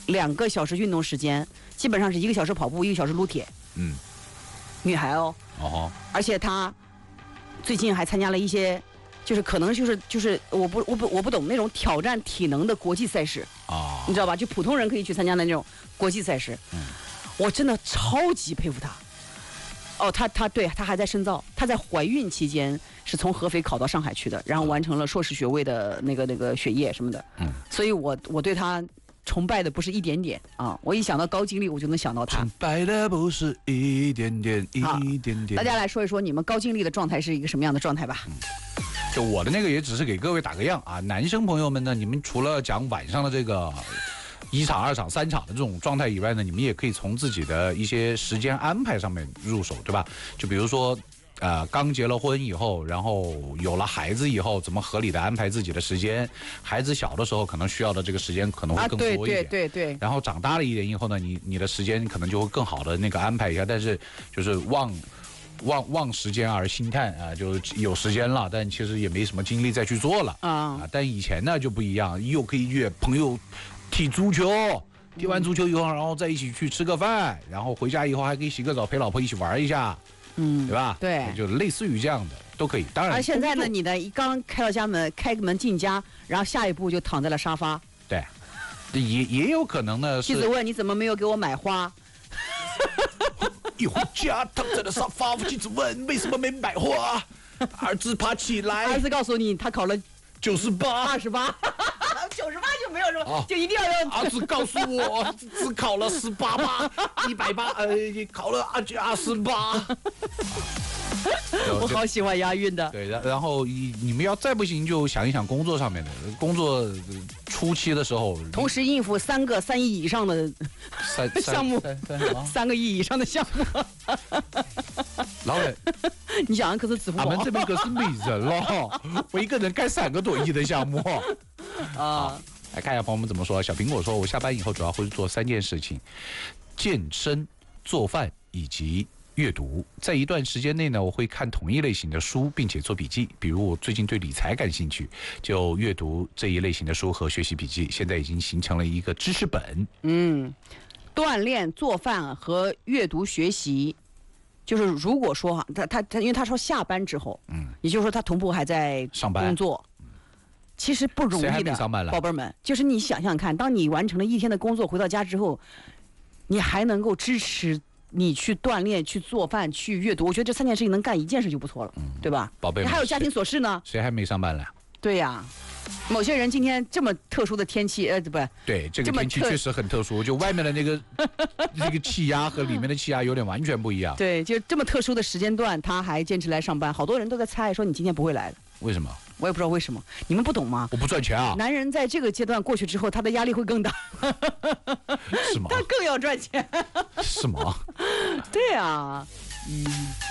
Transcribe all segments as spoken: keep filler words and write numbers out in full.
两个小时运动时间，基本上是一个小时跑步，一个小时撸铁。 嗯， 女孩哦， 哦， 而且她最近还参加了一些，就是可能就是就是我不我不我不懂那种挑战体能的国际赛事啊， 你知道吧？就普通人可以去参加的那种国际赛事。 嗯， 我真的超级佩服她。哦，她她对她还在深造，她在怀孕期间是从合肥考到上海去的，然后完成了硕士学位的那个那个学业什么的。 嗯， 所以我我对她崇拜的不是一点点啊，我一想到高经历，我就能想到她。 崇拜的不是一点点一点点。 大家来说一说你们高经历的状态是一个什么样的状态吧。 嗯，就我的那个也只是给各位打个样啊，男生朋友们呢，你们除了讲晚上的这个一场、二场、三场的这种状态以外呢，你们也可以从自己的一些时间安排上面入手，对吧？就比如说，呃，刚结了婚以后，然后有了孩子以后，怎么合理的安排自己的时间？孩子小的时候可能需要的这个时间可能会更多一点， 啊、对对对对。 然后长大了一点以后呢，你你的时间可能就会更好的那个安排一下，但是就是忘。忘忘时间而心叹啊，就有时间了，但其实也没什么精力再去做了啊。啊但以前呢就不一样，又可以约朋友踢足球，踢完足球以后，然后再一起去吃个饭，然后回家以后还可以洗个澡，陪老婆一起玩一下，嗯，对吧？ 对， 就类似于这样的都可以。当然， 而现在呢，你的刚开到家门，开个门进家，然后下一步就躺在了沙发。 对，也也有可能呢。 妻子问你怎么没有给我买花？ 一回家躺在了沙发，妻子问为什么没买花？儿子爬起来， 儿子告诉你他考了九十八、 二十八，九十八就没有说、哦，就一定要要。 儿子告诉我只考了十八八，一百八，呃，考了二二十八。 我好喜欢押韵的。 对，然然后你们要再不行就想一想工作上面的，工作初期的时候， 同时应付三个三亿以上的三项目，三, 三个亿以上的项目。 老远， 你想可是子父， 俺们这边可是没人了，我一个人干三个多亿的项目啊。来看一下朋友们怎么说。小苹果说，我下班以后主要会做三件事情：健身、做饭以及阅读。在一段时间内呢，我会看同一类型的书，并且做笔记。比如我最近对理财感兴趣，就阅读这一类型的书和学习笔记。现在已经形成了一个知识本。 嗯，锻炼、做饭和阅读学习，就是如果说哈，他他他，因为他说下班之后，嗯，也就是说他同步还在上班工作。其实不容易的，宝贝们，就是你想想看，当你完成了一天的工作，回到家之后，你还能够支持你去锻炼、去做饭、去阅读，我觉得这三件事情能干一件事就不错了，嗯、对吧？ 宝贝们， 还有家庭琐事呢。 谁还没上班了？ 对呀、啊，某些人今天这么特殊的天气，呃，不， 对，这个天气确实很特殊，就外面的那个这个气压和里面的气压有点完全不一样。 对，就这么特殊的时间段，他还坚持来上班，好多人都在猜说你今天不会来的。 为什么？ 我也不知道为什么，你们不懂吗？ 我不赚钱啊！ 男人在这个阶段过去之后，他的压力会更大， 是吗？ 他更要赚钱， 是吗？ 对啊，嗯，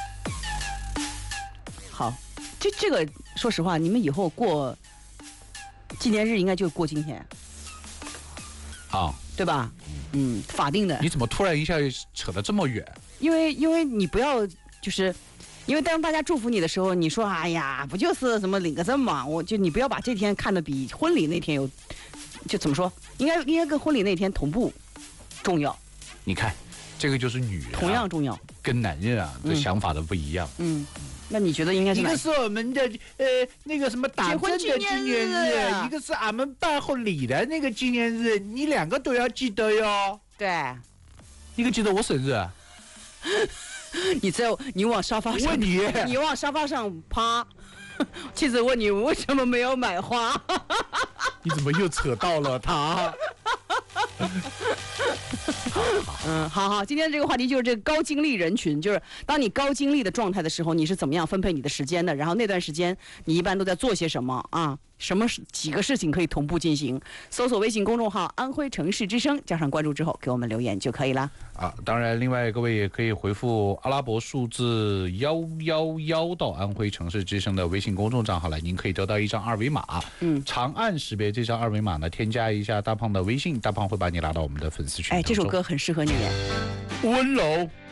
好，这这个说实话，你们以后过纪念日应该就过今天啊， 对吧？嗯，法定的。 你怎么突然一下扯得这么远？ 因为因为你不要就是。因为当大家祝福你的时候，你说哎呀，不就是什么领个证嘛？我就你不要把这天看得比婚礼那天有，就怎么说？应该应该跟婚礼那天同步重要。 你看，这个就是女人、啊、 同样重要， 跟男人啊的想法都不一样。 嗯，那你觉得应该是哪？ 一个是我们的呃那个什么打针的纪念日， 日一个是俺们办婚礼的那个纪念日，你两个都要记得哟。 对， 一个记得我生日。 你在你往沙发上， 问你， 你往沙发上趴。妻子问你为什么没有买花？ 你怎么又扯到了他？ 嗯，好好，今天这个话题就是这个高精力人群，就是当你高精力的状态的时候，你是怎么样分配你的时间的？然后那段时间你一般都在做些什么啊？什么几个事情可以同步进行？搜索微信公众号安徽城市之声，加上关注之后给我们留言就可以了。 啊，当然，另外各位也可以回复阿拉伯数字幺幺幺到安徽城市之声的微信公众账号来，您可以得到一张二维码。嗯，长按识别这张二维码呢，添加一下大胖的微信，大胖会把你拉到我们的粉丝群。 哎，这首歌很适合你。 温柔。